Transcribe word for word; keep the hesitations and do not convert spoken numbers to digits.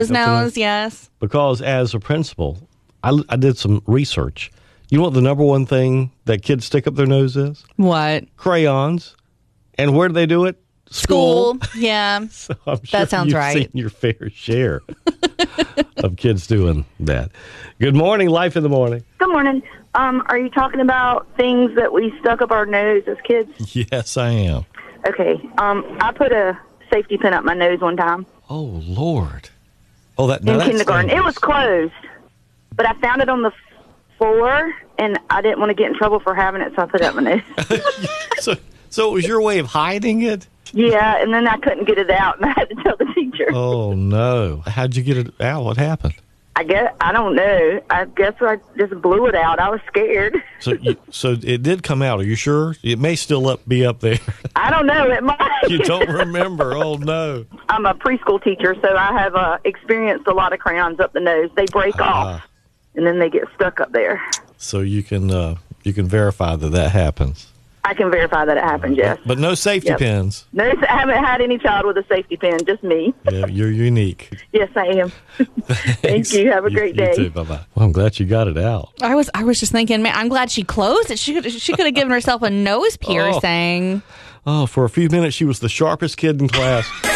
His nose, yes. Because as a principal, I, I did some research. You know what the number one thing that kids stick up their nose is? What? Crayons. And where do they do it? School. School. Yeah. So I'm sure that sounds you've right. seen your fair share of kids doing that. Good morning, Life in the Morning. Good morning. Um, are you talking about things that we stuck up our nose as kids? Yes, I am. Okay. Um, I put a safety pin up my nose one time. Oh, Lord. Oh, that now in that's kindergarten. dangerous. It was closed, but I found it on the floor, and I didn't want to get in trouble for having it, so I put it up my nose. so, so it was your way of hiding it? Yeah, and then I couldn't get it out, and I had to tell the teacher. Oh, no. How'd you get it out? What happened? I guess I don't know. I guess I just blew it out. I was scared. So, you, so it did come out. Are you sure? It may still up be up there. I don't know. It might. You don't remember? Oh no. I'm a preschool teacher, so I have uh, experienced a lot of crayons up the nose. They break Ah. off, and then they get stuck up there. So you can uh, you can verify that that happens. I can verify that it happened. Yes, but no safety Yep. pins. no, I haven't had any child with a safety pin. Just me. Yeah, you're unique. Yes, I am. Thank you. Have a great you, day. You too. Bye bye. Well, I'm glad you got it out. I was I was just thinking, man, I'm glad she closed it. She could she could have given herself a nose piercing. Oh, for a few minutes, she was the sharpest kid in class.